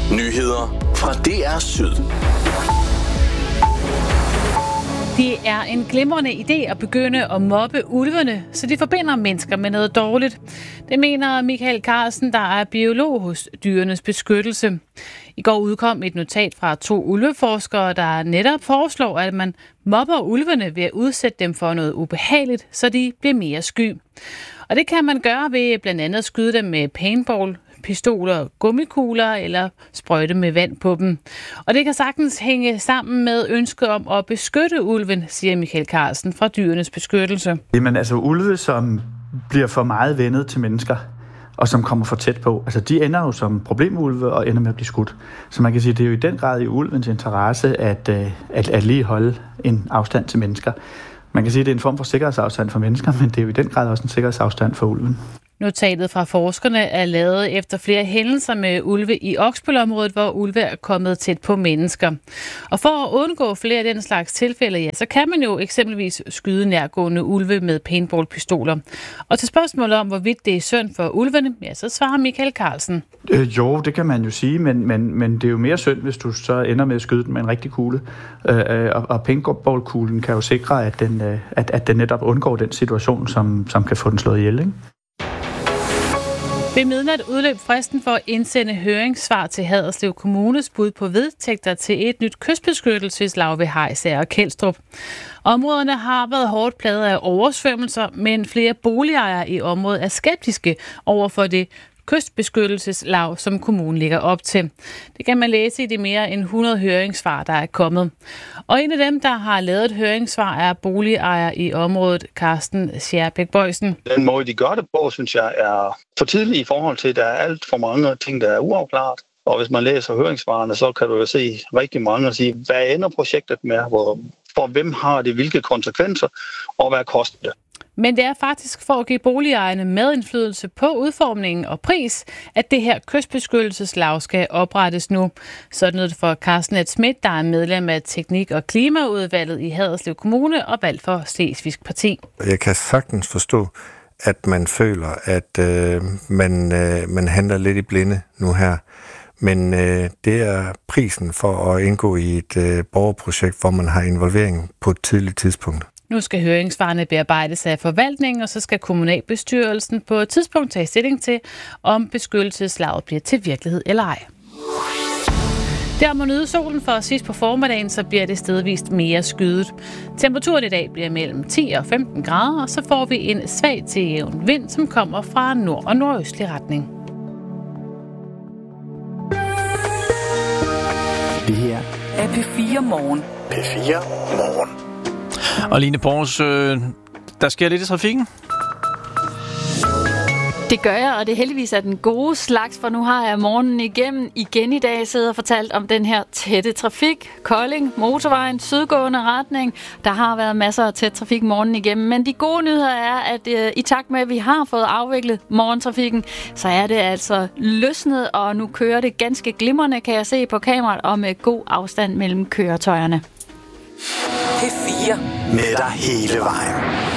Nyheder fra DR Syd. Det er en glimrende idé at begynde at mobbe ulvene, så de forbinder mennesker med noget dårligt. Det mener Michael Carlsen, der er biolog hos Dyrenes Beskyttelse. I går udkom et notat fra 2 ulveforskere, der netop foreslår, at man mobber ulvene ved at udsætte dem for noget ubehageligt, så de bliver mere sky. Og det kan man gøre ved blandt andet at skyde dem med paintball, pistoler, gummikugler eller sprøjte med vand på dem. Og det kan sagtens hænge sammen med ønsket om at beskytte ulven, siger Michael Carlsen fra Dyrenes Beskyttelse. Jamen altså ulve, som bliver for meget vendet til mennesker, og som kommer for tæt på, altså de ender jo som problemulve og ender med at blive skudt. Så man kan sige, at det er jo i den grad i ulvens interesse at lige holde en afstand til mennesker. Man kan sige, at det er en form for sikkerhedsafstand for mennesker, men det er jo i den grad også en sikkerhedsafstand for ulven. Notatet fra forskerne er lavet efter flere hændelser med ulve i Oksbøl-området, hvor ulve er kommet tæt på mennesker. Og for at undgå flere af den slags tilfælde, ja, så kan man jo eksempelvis skyde nærgående ulve med paintballpistoler. Og til spørgsmålet om, hvorvidt det er synd for ulvene, ja, så svarer Michael Carlsen. Jo, det kan man jo sige, men det er jo mere synd, hvis du så ender med at skyde den med en rigtig kugle. Og paintballkuglen kan jo sikre, at den netop undgår den situation, som kan få den slået ihjel, ikke? Ved midnat udløb fristen for at indsende høringssvar til Haderslev Kommunes bud på vedtægter til et nyt kystbeskyttelseslag ved Hejsager og Kelstrup. Områderne har været hårdt plaget af oversvømmelser, men flere boligejere i området er skeptiske over for det kystbeskyttelseslag, som kommunen lægger op til. Det kan man læse i de mere end 100 høringssvar, der er kommet. Og en af dem, der har lavet et høringssvar, er boligejer i området, Carsten Schærbæk Bøjsen. Den måde, de gør det på, synes jeg, er for tidligt i forhold til, at der er alt for mange ting, der er uafklaret. Og hvis man læser høringssvarene, så kan du jo se rigtig mange og sige, hvad ender projektet med, for hvem har det, hvilke konsekvenser, og hvad koster det. Men det er faktisk for at give boligejerne medindflydelse på udformningen og pris, at det her kystbeskyttelseslag skal oprettes nu. Sådan noget for Carsten Schmidt, der er medlem af Teknik- og Klimaudvalget i Haderslev Kommune og valgt for Slesvigsk Parti. Jeg kan sagtens forstå, at man føler, at man handler lidt i blinde nu her. Men det er prisen for at indgå i et borgerprojekt, hvor man har involvering på et tidligt tidspunkt. Nu skal høringssvarene bearbejdes af forvaltningen, og så skal kommunalbestyrelsen på et tidspunkt tage stilling til, om beskyttelseslaget bliver til virkelighed eller ej. Der må nyde solen, for sidst på formiddagen, så bliver det stedvist mere skyet. Temperaturen i dag bliver mellem 10 og 15 grader, og så får vi en svag til jævn vind, som kommer fra nord- og nordøstlig retning. Det her er P4 Morgen. P4 Morgen. Og Line Pors, der sker lidt i trafikken? Det gør jeg, og det heldigvis er den gode slags, for nu har jeg morgenen igennem igen i dag siddet og fortalt om den her tætte trafik. Kolding, motorvejen, sydgående retning. Der har været masser af tæt trafik morgenen igennem, men de gode nyheder er, at i takt med, at vi har fået afviklet morgentrafikken, så er det altså løsnet, og nu kører det ganske glimrende, kan jeg se på kameraet, og med god afstand mellem køretøjerne. P4 med dig hele vejen.